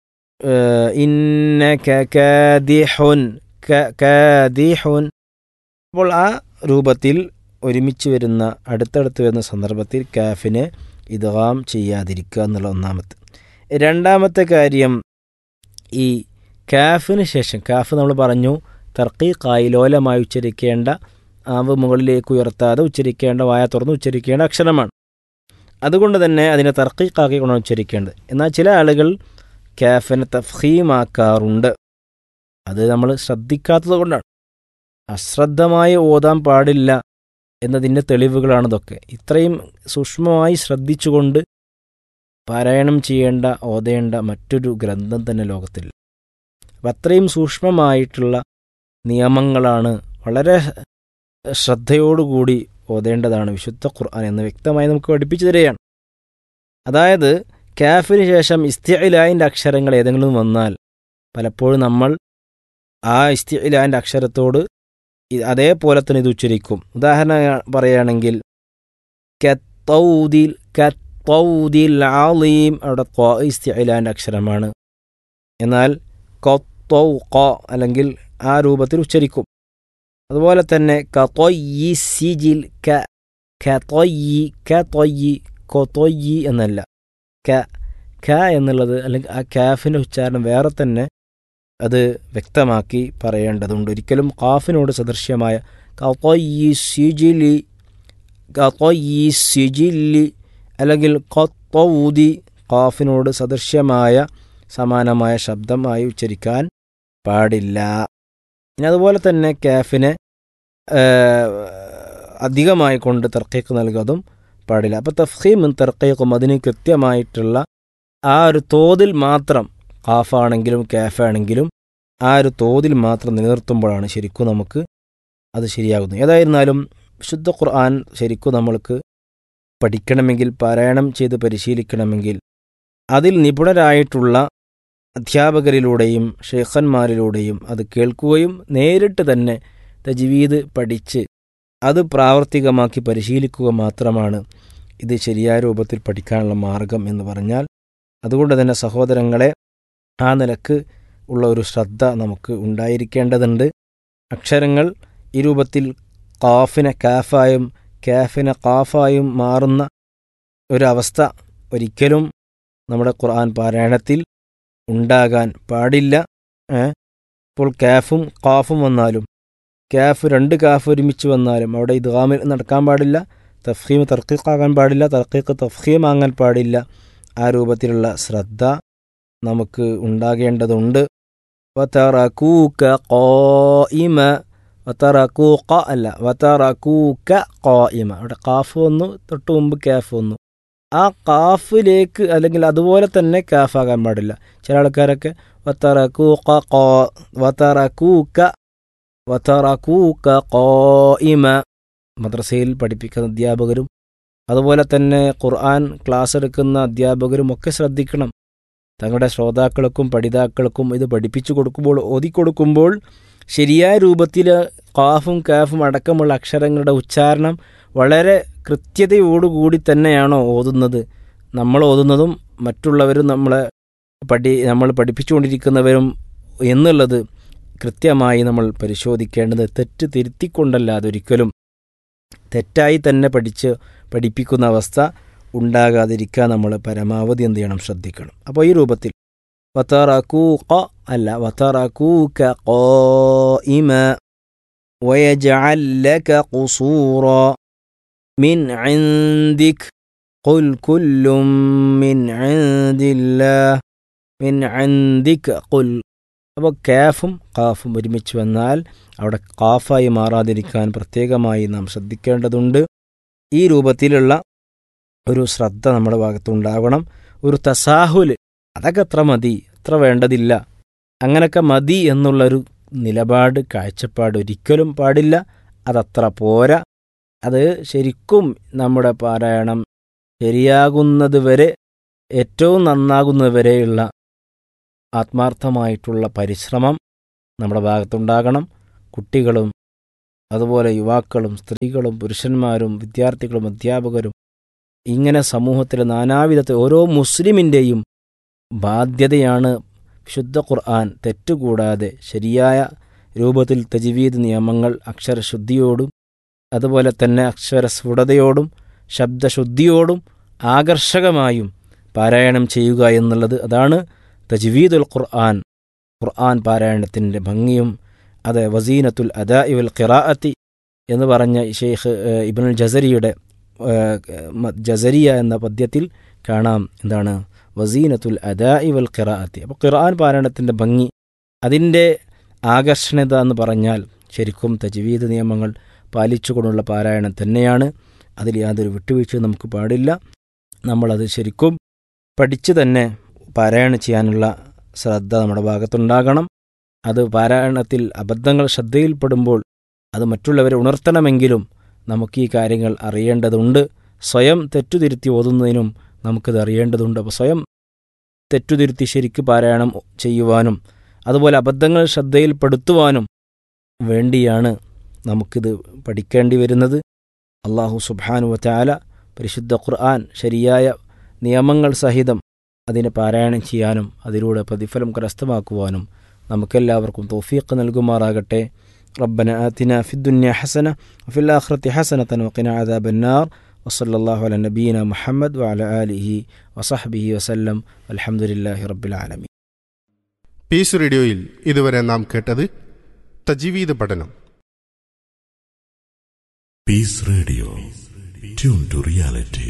إنك كادح كادح. അപ്പോൾ ആ രൂപത്തിൽ ഒരുമിച്ച് വരുന്ന അടുത്തടുത്ത് വരുന്ന സന്ദർഭത്തിൽ കാഫിനെ ഇദ്ഗാം ചെയ്യാതിരിക്കുക എന്നുള്ള ഒന്നാമത്തെ. രണ്ടാമത്തെ കാര്യം, ഈ കാഫിന് ശേഷം കാഫ് നമ്മൾ പറഞ്ഞു തർക്കീഖായി ലോലമായി ഉച്ചരിക്കേണ്ട, ആവ് മുകളിലേക്ക് ഉയർത്താതെ ഉച്ചരിക്കേണ്ട, വായ തുറന്ന് ഉച്ചരിക്കേണ്ട അക്ഷരമാണ്. അതുകൊണ്ട് തന്നെ അതിനെ തർക്കീഖാക്കി കൊണ്ടാണ് ഉച്ചരിക്കേണ്ടത്. എന്നാൽ ചില ആളുകൾ കാഫിനെ തഫ്ഖീമാക്കാറുണ്ട്. അത് നമ്മൾ ശ്രദ്ധിക്കാത്തത് കൊണ്ടാണ്. അശ്രദ്ധമായി ഓതാൻ പാടില്ല എന്നതിൻ്റെ തെളിവുകളാണിതൊക്കെ. ഇത്രയും സൂക്ഷ്മമായി ശ്രദ്ധിച്ചുകൊണ്ട് പാരായണം ചെയ്യേണ്ട, ഓതേണ്ട മറ്റൊരു ഗ്രന്ഥം തന്നെ ലോകത്തില്ല. അപ്പം അത്രയും സൂക്ഷ്മമായിട്ടുള്ള നിയമങ്ങളാണ്, വളരെ ശ്രദ്ധയോടുകൂടി ഓതേണ്ടതാണ് വിശുദ്ധ ഖുർആൻ എന്ന് വ്യക്തമായി നമുക്ക് പഠിപ്പിച്ചു തരികയാണ്. അതായത് കാഫിന് ശേഷം ഇസ്തിഇലായിൻ്റെ അക്ഷരങ്ങൾ ഏതെങ്കിലും വന്നാൽ പലപ്പോഴും നമ്മൾ ആ ഇസ്തിഇലായിൻ്റെ അക്ഷരത്തോട് അതേപോലെ തന്നെ ഇത് ഉച്ചരിക്കും. ഉദാഹരണം പറയുകയാണെങ്കിൽ കത്തൗദിൽ കത്തൗദിൽ ആലീം, അവിടെ ഖ ഇസ്തിഇലാൻ്റെ അക്ഷരമാണ്. എന്നാൽ കത്തൗ ഖ അല്ലെങ്കിൽ ആ രൂപത്തിൽ ഉച്ചരിക്കും. അതുപോലെ തന്നെ കതൊയ്യി സിജിൽ ക കതൊയ്യി കതൊയ്യി കൊതൊയ്യി എന്നല്ല, ക ക എന്നുള്ളത് അല്ലെങ്കിൽ ആ കാഫിൻ്റെ ഉച്ചാരണം വേറെ തന്നെ അത് വ്യക്തമാക്കി പറയേണ്ടതുണ്ട്. ഒരിക്കലും ഖാഫിനോട് സദൃശ്യമായ ഖതൊയ്യി സിജിലി ഖതൊയ്യി സിജില്ലി അല്ലെങ്കിൽ ഖത്തൗദി ഖാഫിനോട് സദൃശ്യമായ സമാനമായ ശബ്ദമായി ഉച്ചരിക്കാൻ പാടില്ല. ഇനി അതുപോലെ തന്നെ കാഫിനെ അധികമായി കൊണ്ട് തർക്കീക്ക് നൽകുന്നതും പാടില്ല. അപ്പോൾ തഫ്ഖീമും തർക്കീക്കും അതിന് കൃത്യമായിട്ടുള്ള ആ ഒരു തോതിൽ മാത്രം, ഖാഫാണെങ്കിലും കാഫാണെങ്കിലും ആ ഒരു തോതിൽ മാത്രം നിലനിർത്തുമ്പോഴാണ് ശരിക്കും നമുക്ക് അത് ശരിയാകുന്നത്. ഏതായിരുന്നാലും വിശുദ്ധ ഖുർആൻ ശരിക്കും നമ്മൾക്ക് പഠിക്കണമെങ്കിൽ, പാരായണം ചെയ്ത് പരിശീലിക്കണമെങ്കിൽ അതിൽ നിപുണരായിട്ടുള്ള അധ്യാപകരിലൂടെയും ഷെയ്ഖന്മാരിലൂടെയും അത് കേൾക്കുകയും നേരിട്ട് തന്നെ തജ്വീദ് പഠിച്ച് അത് പ്രാവർത്തികമാക്കി പരിശീലിക്കുക മാത്രമാണ് ഇത് ശരിയായ രൂപത്തിൽ പഠിക്കാനുള്ള മാർഗം എന്ന് പറഞ്ഞാൽ. അതുകൊണ്ട് തന്നെ സഹോദരങ്ങളെ, ആ നിലക്ക് ഉള്ള ഒരു ശ്രദ്ധ നമുക്ക് ഉണ്ടായിരിക്കേണ്ടതുണ്ട്. അക്ഷരങ്ങൾ ഈ രൂപത്തിൽ ഖാഫിനെ കാഫായും കാഫിനെ ഖാഫായും മാറുന്ന ഒരവസ്ഥ ഒരിക്കലും നമ്മുടെ ഖുർആൻ പാരായണത്തിൽ ഉണ്ടാകാൻ പാടില്ല. ഇപ്പോൾ കാഫും ഖാഫും വന്നാലും, കാഫ് രണ്ട് കാഫ് ഒരുമിച്ച് വന്നാലും അവിടെ ഇദ്ഗാമിൽ നടക്കാൻ പാടില്ല, തഫ്ഖീം തർക്കീഖാകാൻ പാടില്ല, തർക്കീഖ് തഫ്ഖീം ആകാൻ പാടില്ല. ആ രൂപത്തിലുള്ള ശ്രദ്ധ നമുക്ക് ഉണ്ടാകേണ്ടതുണ്ട്. വതറകൂക ഖായിമ, വതറകൂക അല്ല, വതറകൂക ഖായിമ. അവിടെ ഖാഫ് വന്നു, തൊട്ട് മുമ്പ് കാഫ് വന്നു. ആ ഖാഫിലേക്ക് അല്ലെങ്കിൽ അതുപോലെ തന്നെ കാഫാകാൻ പാടില്ല. ചില ആൾക്കാരൊക്കെ വതറകൂക ഖാ വതറകൂക വതറകൂക ഖായിമ. മദ്രസയിൽ പഠിപ്പിക്കുന്ന അധ്യാപകരും അതുപോലെ തന്നെ ഖുർആൻ ക്ലാസ് എടുക്കുന്ന അധ്യാപകരും ഒക്കെ ശ്രദ്ധിക്കണം. തങ്ങളുടെ ശ്രോതാക്കൾക്കും പഠിതാക്കൾക്കും ഇത് പഠിപ്പിച്ചു കൊടുക്കുമ്പോൾ, ഓതിക്കൊടുക്കുമ്പോൾ ശരിയായ രൂപത്തിൽ ഖാഫും കാഫും അടക്കമുള്ള അക്ഷരങ്ങളുടെ ഉച്ചാരണം വളരെ കൃത്യതയോടുകൂടി തന്നെയാണോ ഓതുന്നത്, നമ്മൾ ഓതുന്നതും മറ്റുള്ളവരും നമ്മളെ പഠി നമ്മൾ പഠിപ്പിച്ചുകൊണ്ടിരിക്കുന്നവരും എന്നുള്ളത് കൃത്യമായി നമ്മൾ പരിശോധിക്കേണ്ടത്. തെറ്റ് തിരുത്തിക്കൊണ്ടല്ലാതെ ഒരിക്കലും തെറ്റായി തന്നെ പഠിച്ച് പഠിപ്പിക്കുന്ന അവസ്ഥ ഉണ്ടാകാതിരിക്കാൻ നമ്മൾ പരമാവധി എന്ത് ചെയ്യണം, ശ്രദ്ധിക്കണം. അപ്പോൾ ഈ രൂപത്തിൽ വതറകൂക അല്ല, വതറകൂക ഖായിമ വയജഅൽ ലക ഖുസൂറ മിൻ ഇൻദിക് ഖുൽ കുല്ലും മിൻ ഇൻദില്ലാഹ് മിൻ ഇൻദിക ഖുൽ. അപ്പോൾ കാഫും ഖാഫും ഒരുമിച്ച് വന്നാൽ അവിടെ ഖാഫായി മാറാതിരിക്കാൻ പ്രത്യേകമായി നാം ശ്രദ്ധിക്കേണ്ടതുണ്ട്. ഈ രൂപത്തിലുള്ള ഒരു ശ്രദ്ധ നമ്മുടെ ഭാഗത്തുണ്ടാകണം. ഒരു തസാഹുല്, അതൊക്കെ അത്ര മതി, അത്ര വേണ്ടതില്ല, അങ്ങനെയൊക്കെ മതി എന്നുള്ളൊരു നിലപാട്, കാഴ്ചപ്പാട് ഒരിക്കലും പാടില്ല. അതത്ര പോരാ. അത് ശരിക്കും നമ്മുടെ പാരായണം ശരിയാകുന്നത് വരെ, ഏറ്റവും നന്നാകുന്നത് വരെയുള്ള ആത്മാർത്ഥമായിട്ടുള്ള പരിശ്രമം നമ്മുടെ ഭാഗത്തുണ്ടാകണം. കുട്ടികളും അതുപോലെ യുവാക്കളും സ്ത്രീകളും പുരുഷന്മാരും വിദ്യാർത്ഥികളും അധ്യാപകരും ഇങ്ങനെ സമൂഹത്തിലെ നാനാവിധത്തെ ഓരോ മുസ്ലിമിൻ്റെയും ബാധ്യതയാണ് വിശുദ്ധ ഖുർആൻ തെറ്റുകൂടാതെ ശരിയായ രൂപത്തിൽ തജ്വീദ് നിയമങ്ങൾ അക്ഷരശുദ്ധിയോടും അതുപോലെ തന്നെ അക്ഷരസ്ഫുടതയോടും ശബ്ദശുദ്ധിയോടും ആകർഷകമായും പാരായണം ചെയ്യുക എന്നുള്ളത്. അതാണ് തജ്വീദുൽ ഖുർആൻ, ഖുർആൻ പാരായണത്തിൻ്റെ ഭംഗിയും. അത് വസീനത്തുൽ അദാഇ വൽ ഖിറാഅത്തി എന്ന് പറഞ്ഞ ഷെയ്ഖ് ഇബ്നുൽ ജസരിയുടെ ജസരിയ എന്ന പദ്യത്തിൽ കാണാം. എന്താണ് വസീനത്തുൽ അദാഇ വൽ ഖിറാഅത്തി. അപ്പോൾ ഖുർആൻ പാരായണത്തിൻ്റെ ഭംഗി, അതിൻ്റെ ആകർഷണീയത എന്ന് പറഞ്ഞാൽ ശരിക്കും തജ്വീദ് നിയമങ്ങൾ പാലിച്ചുകൊണ്ടുള്ള പാരായണം തന്നെയാണ്. അതിൽ യാതൊരു വിട്ടുവീഴ്ചയും നമുക്ക് പാടില്ല. നമ്മളത് ശരിക്കും പഠിച്ച് തന്നെ പാരായണം ചെയ്യാനുള്ള ശ്രദ്ധ നമ്മുടെ ഭാഗത്തുണ്ടാകണം. അത് പാരായണത്തിൽ അബദ്ധങ്ങൾ ശ്രദ്ധയിൽപ്പെടുമ്പോൾ അത് മറ്റുള്ളവരെ ഉണർത്തണമെങ്കിലും നമുക്ക് ഈ കാര്യങ്ങൾ അറിയേണ്ടതുണ്ട്. സ്വയം തെറ്റുതിരുത്തി ഓതുന്നതിനും നമുക്കത് അറിയേണ്ടതുണ്ട്. അപ്പോൾ സ്വയം തെറ്റുതിരുത്തി ശരിക്ക് പാരായണം ചെയ്യുവാനും അതുപോലെ അബദ്ധങ്ങൾ ശ്രദ്ധയിൽപ്പെടുത്തുവാനും വേണ്ടിയാണ് നമുക്കിത് പഠിക്കേണ്ടി വരുന്നത്. അല്ലാഹു സുബ്ഹാനഹു വ തആല പരിശുദ്ധ ഖുർആൻ ശരിയായ നിയമങ്ങൾ സഹിതം അതിനെ പാരായണം ചെയ്യാനും അതിലൂടെ പ്രതിഫലം കരസ്ഥമാക്കുവാനും നമുക്കെല്ലാവർക്കും തൗഫീഖ് നൽകുമാറാകട്ടെ. റബ്ബന ആതിന ഫിദ്ദുനിയ ഹസന വഫിൽ ആഖിറതി ഹസനതൻ വഖിന അദാബന്നാർ. വസല്ലല്ലാഹു അലാ നബിയിന മുഹമ്മദ് വഅലാ ആലിഹി വസഹ്ബിഹി വസല്ലം. അൽഹംദുലില്ലാഹി റബ്ബിൽ ആലമീൻ. പീസ് റേഡിയോയിൽ ഇതുവരെ നാം കേട്ടത് തജ്വീദ് പഠനം. Piece radio, tune to reality.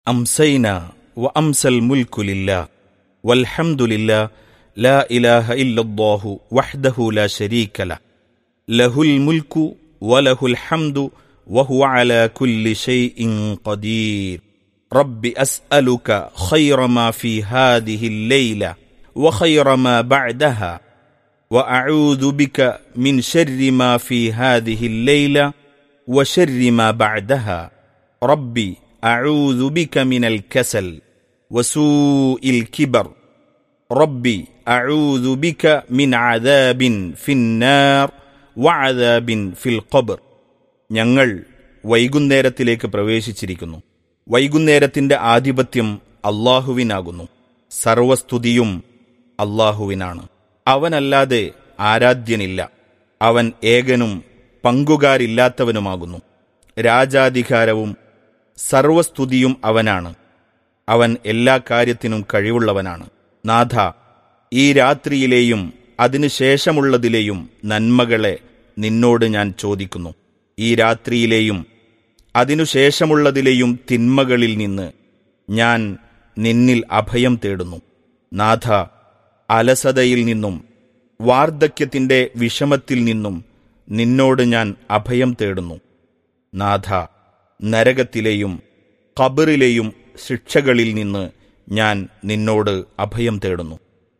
أمسينا وأمسى الملك لله والحمد لله لا إله إلا الله وحده لا شريك له له الملك وله الحمد وهو على كل شيء قدير رب أسألك خير ما في هذه الليلة وخير ما بعدها وأعوذ بك من شر ما في هذه الليلة وشر ما بعدها ربي أعوذ بك من الكسل وسوء الكبر ربي أعوذ بك من عذاب في النار وعذاب في القبر. ഞങ്ങൾ വൈകുന്നേരത്തിലേക്ക് പ്രവേശിച്ചിരിക്കുന്നു. വൈകുന്നേരത്തിന്റെ ആധിപത്യം അല്ലാഹുവിനാകുന്നു. സർവസ്തുതിയും അല്ലാഹുവിനാണ്. അവനല്ലാതെ ആരാധ്യനില്ല. അവൻ ഏകനും പങ്കുകാരില്ലാത്തവനുമാകുന്നു. രാജാധികാരവും സർവസ്തുതിയും അവനാണ്. അവൻ എല്ലാ കാര്യത്തിനും കഴിവുള്ളവനാണ്. നാഥ, ഈ രാത്രിയിലെയും അതിനുശേഷമുള്ളതിലെയും നന്മകളെ നിന്നോട് ഞാൻ ചോദിക്കുന്നു. ഈ രാത്രിയിലെയും അതിനുശേഷമുള്ളതിലെയും തിന്മകളിൽ നിന്ന് ഞാൻ നിന്നിൽ അഭയം തേടുന്നു. നാഥ, അലസതയിൽ നിന്നും വാർദ്ധക്യത്തിന്റെ വിഷമത്തിൽ നിന്നും നിന്നോട് ഞാൻ അഭയം തേടുന്നു. നാഥ, നരകത്തിലെയും ഖബറിലെയും ശിക്ഷകളിൽ നിന്ന് ഞാൻ നിന്നോട് അഭയം തേടുന്നു.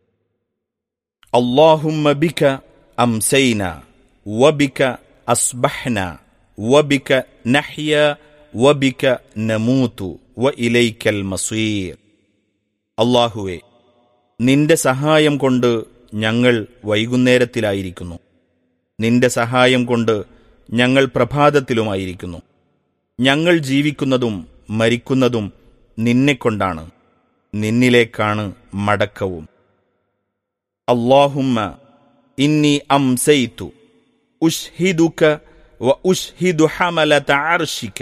അല്ലാഹുമ്മ ബിക അംസൈന വബിക അസ്ബഹ്ന വബിക നഹ്യ വബിക നമൂതു വഇലൈക്കൽ മസീർ. അല്ലാഹുവേ, നിന്റെ സഹായം കൊണ്ട് ഞങ്ങൾ വൈകുന്നേരത്തിലായിരിക്കുന്നു. നിന്റെ സഹായം കൊണ്ട് ഞങ്ങൾ പ്രഭാതത്തിലുമായിരിക്കുന്നു. ഞങ്ങൾ ജീവിക്കുന്നതും മരിക്കുന്നതും നിന്നെക്കൊണ്ടാണ്. നിന്നിലേക്കാണ് മടക്കവും. അല്ലാഹുമ്മ ഇന്നി അംസൈതു ഉശ്ഹിദുക വ ഉശ്ഹിദു ഹമലത അർശിക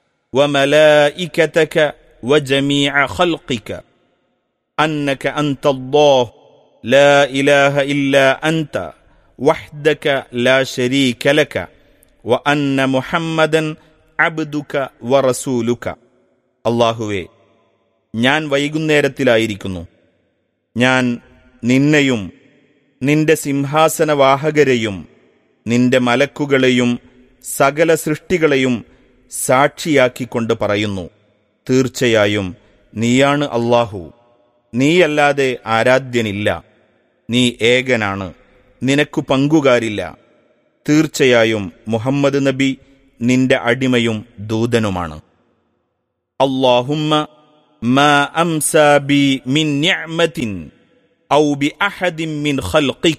വമലായികതക വജമീഅ ഖൽഖിക അന്നക അൻതല്ലാഹ് ലാ ഇലാഹ ഇല്ലാ അൻത വഹ്ദക ലാ ശരീക ലക വ അന്ന മുഹമ്മദൻ അബ്ദുക വറസൂലുക. അല്ലാഹുവേ, ഞാൻ വൈകുന്നേരത്തിലായിരിക്കുന്നു. ഞാൻ നിന്നെയും നിന്റെ സിംഹാസനവാഹകരെയും നിന്റെ മലക്കുകളെയും സകല സൃഷ്ടികളെയും സാക്ഷിയാക്കിക്കൊണ്ട് പറയുന്നു, തീർച്ചയായും നീയാണ് അല്ലാഹു. നീയല്ലാതെ ആരാധ്യനില്ല. നീ ഏകനാണ്, നിനക്കു പങ്കുകാരില്ല. തീർച്ചയായും മുഹമ്മദ് നബി നിന്റെ അടിമയും ദൂതനുമാണ്. അല്ലാഹുമ്മ മാ അംസാ ബി മിൻ നിഅമത്തിൻ ഔ ബി അഹദിൻ മിൻ ഖൽഖിക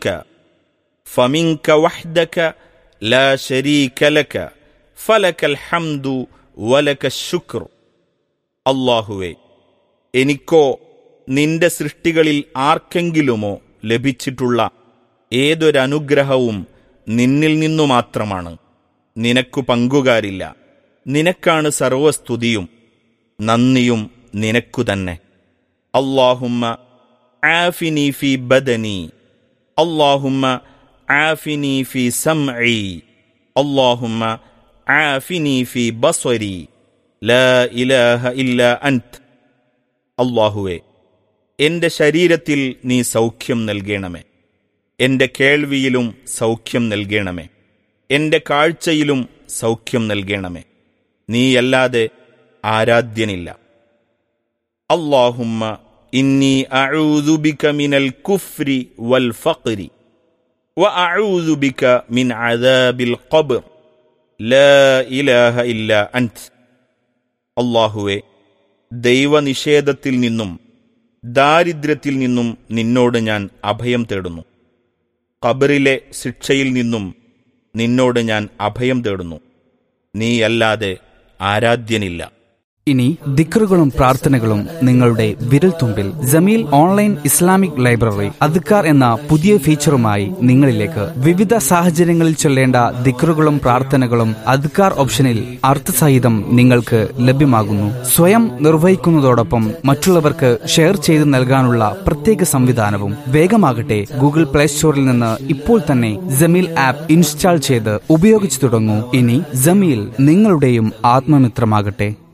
ഫമിൻക വഹ്ദക ലാ ശരീക ലക ഫലകൽ ഹംദു വലകശ് ശുക്ർ. അല്ലാഹുവേ, എനിക്കോ നിന്റെ സൃഷ്ടികളിൽ ആർക്കെങ്കിലുമോ ലഭിച്ചിട്ടുള്ള ഏതൊരനുഗ്രഹവും നിന്നിൽ നിന്നു മാത്രമാണ്. നിനക്കു പങ്കുകാരില്ല. നിനക്കാണ് സർവസ്തുതിയും നന്ദിയും നിനക്കു തന്നെ. അല്ലാഹുമ്മ ആഫിനി ഫി ബദനി, അല്ലാഹുമ്മ ആഫിനി ഫി സംഇ, അല്ലാഹുമ്മ ആഫിനി ഫി ബസ്വരി, ലാ ഇലാഹ ഇല്ലാ അൻത്. അല്ലാഹുവേ, എൻ്റെ ശരീരത്തിൽ നീ സൗഖ്യം നൽകണമേ. എൻ്റെ കേൾവിയിലും സൗഖ്യം നൽകണമേ. എൻ്റെ കാഴ്ചയിലും സൗഖ്യം നൽകണമേ. നീയല്ലാതെ ആരാധ്യനില്ല. അല്ലാഹുമ്മ ഇന്നി അഊദു ബിക മിനൽ കുഫ്രി വൽ ഫഖ്രി വ അഊദു ബിക മിൻ അദാബിൽ ഖബ്ർ ലാ ഇലാഹ ഇല്ലാ അൻത്. അല്ലാഹുവേ, ദൈവനിഷേധത്തിൽ നിന്നും ദാരിദ്ര്യത്തിൽ നിന്നും നിന്നോട് ഞാൻ അഭയം തേടുന്നു. ഖബറിലെ ശിക്ഷയിൽ നിന്നും നിന്നോട് ഞാൻ അഭയം തേടുന്നു. നീയല്ലാതെ ആരാധ്യനില്ല. ഇനി ദിക്റുകളും പ്രാർത്ഥനകളും നിങ്ങളുടെ വിരൽത്തുമ്പിൽ ജമീൽ ഓൺലൈൻ ഇസ്ലാമിക് ലൈബ്രറി അദ്കാർ എന്ന പുതിയ ഫീച്ചറുമായി നിങ്ങളിലേക്ക്. വിവിധ സാഹചര്യങ്ങളിൽ ചൊല്ലേണ്ട ദിക്റുകളും പ്രാർത്ഥനകളും അദ്കാർ ഓപ്ഷനിൽ അർത്ഥസഹിതം നിങ്ങൾക്ക് ലഭ്യമാകുന്നു. സ്വയം നിർവഹിക്കുന്നതോടൊപ്പം മറ്റുള്ളവർക്ക് ഷെയർ ചെയ്ത് നൽകാനുള്ള പ്രത്യേക സംവിധാനവും. വേഗമാകട്ടെ, ഗൂഗിൾ പ്ലേ സ്റ്റോറിൽ നിന്ന് ഇപ്പോൾ തന്നെ ജമീൽ ആപ്പ് ഇൻസ്റ്റാൾ ചെയ്ത് ഉപയോഗിച്ചു തുടങ്ങൂ. ഇനി ജമീൽ നിങ്ങളുടെയും ആത്മമിത്രമാകട്ടെ.